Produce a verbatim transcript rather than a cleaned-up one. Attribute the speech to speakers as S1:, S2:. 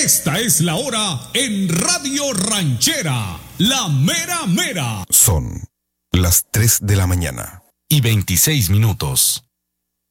S1: Esta es la hora en Radio Ranchera, la mera mera.
S2: Son las tres de la mañana y veintiséis minutos.